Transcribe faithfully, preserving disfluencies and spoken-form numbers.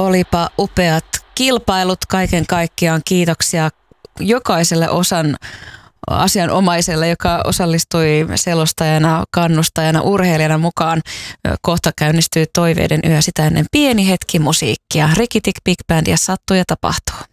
Olipa upeat kilpailut kaiken kaikkiaan. Kiitoksia jokaiselle osan asianomaiselle, joka osallistui selostajana, kannustajana, urheilijana mukaan. Kohta käynnistyy Toiveiden yö, sitä ennen pieni hetki musiikkia. Rikitik Big Band ja Sattuu ja tapahtuu.